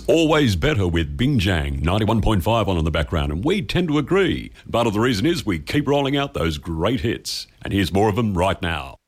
Always better with Bing Jang, 91.5 on in the background, and we tend to agree. Part of the reason is we keep rolling out those great hits, and here's more of them right now.